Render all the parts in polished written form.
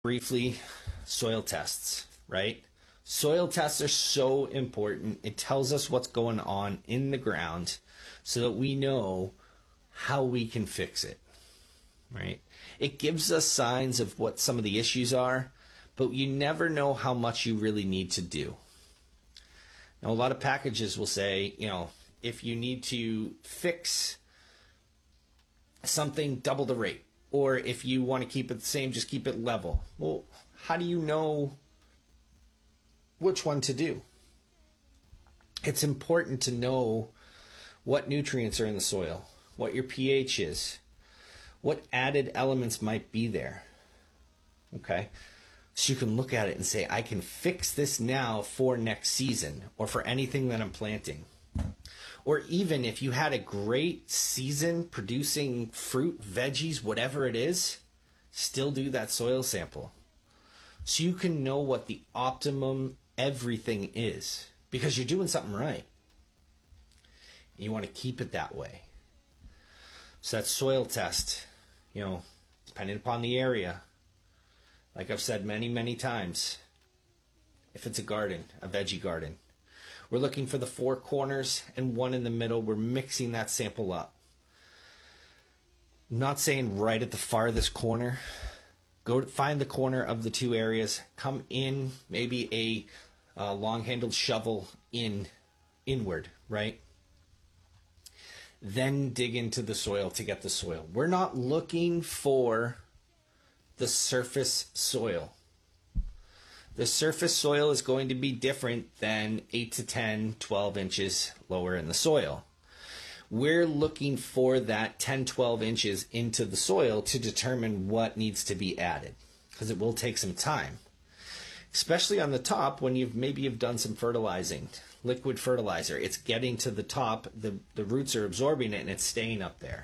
Briefly, soil tests, right? Soil tests are so important. It tells us what's going on in the ground so that we know how we can fix it, right? It gives us signs of what some of the issues are, but you never know how much you really need to do. Now, a lot of packages will say, if you need to fix something, double the rate. Or if you want to keep it the same, just keep it level. Well, how do you know which one to do? It's important to know what nutrients are in the soil, what your pH is, what added elements might be there. Okay? So you can look at it and say, I can fix this now for next season or for anything that I'm planting. Or even if you had a great season producing fruit, veggies, whatever it is, still do that soil sample. So you can know what the optimum everything is because you're doing something right. You want to keep it that way. So that soil test, depending upon the area, like I've said many, many times, if it's a garden, a veggie garden, we're looking for the 4 corners and 1 in the middle. We're mixing that sample up. I'm not saying right at the farthest corner. Go find the corner of the 2 areas. Come in, maybe a long-handled shovel inward, right? Then dig into the soil to get the soil. We're not looking for the surface soil. The surface soil is going to be different than 8 to 10, 12 inches lower in the soil. We're looking for that 10, 12 inches into the soil to determine what needs to be added because it will take some time, especially on the top when you've done some fertilizing, liquid fertilizer. It's getting to the top, the roots are absorbing it and it's staying up there.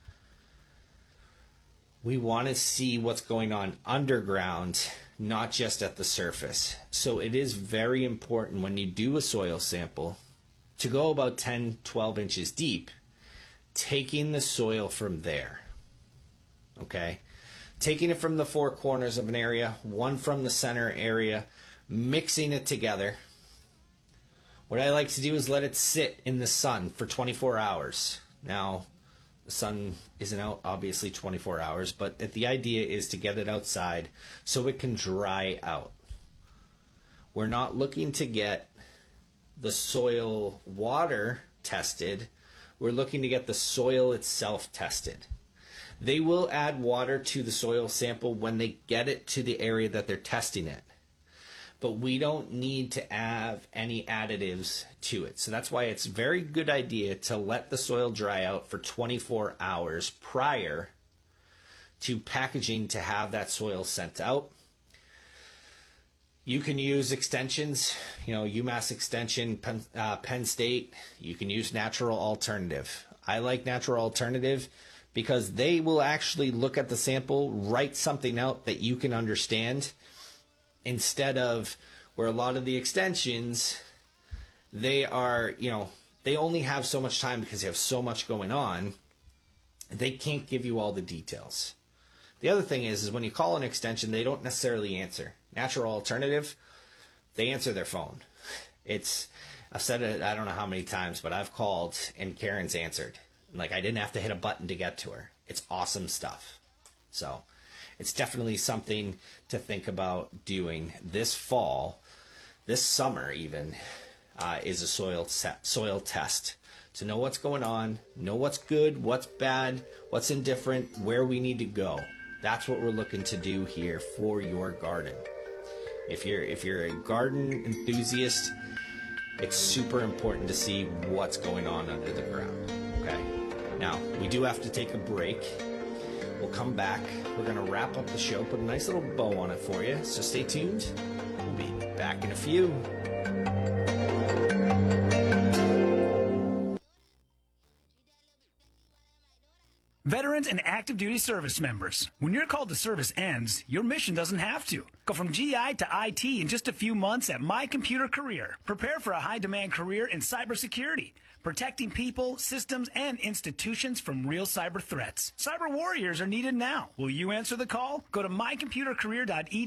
We want to see what's going on underground, not just at the surface. So it is very important when you do a soil sample to go about 10, 12 inches deep, taking the soil from there. Okay? Taking it from the 4 corners of an area, 1 from the center area, mixing it together. What I like to do is let it sit in the sun for 24 hours. Now, the sun isn't out, obviously, 24 hours, but the idea is to get it outside so it can dry out. We're not looking to get the soil water tested. We're looking to get the soil itself tested. They will add water to the soil sample when they get it to the area that they're testing it. But we don't need to have any additives to it. So that's why it's a very good idea to let the soil dry out for 24 hours prior to packaging to have that soil sent out. You can use extensions, UMass Extension, Penn State. You can use Natural Alternative. I like Natural Alternative because they will actually look at the sample, write something out that you can understand, instead of where a lot of the extensions, they are, they only have so much time because they have so much going on. They can't give you all the details. The other thing is when you call an extension, they don't necessarily answer. Natural Alternative, they answer their phone. I've said it, I don't know how many times, but I've called and Karen's answered. Like, I didn't have to hit a button to get to her. It's awesome stuff. So it's definitely something to think about doing this fall, this summer even, is a soil test to know what's going on, know what's good, what's bad, what's indifferent, where we need to go. That's what we're looking to do here for your garden. If you're a garden enthusiast, it's super important to see what's going on under the ground. Okay? Now, we do have to take a break. We'll come back. We're going to wrap up the show, put a nice little bow on it for you. So stay tuned. We'll be back in a few. Veterans and active duty service members, when your call to service ends, your mission doesn't have to. Go from GI to IT in just a few months at My Computer Career. Prepare for a high-demand career in cybersecurity, protecting people, systems, and institutions from real cyber threats. Cyber warriors are needed now. Will you answer the call? Go to mycomputercareer.edu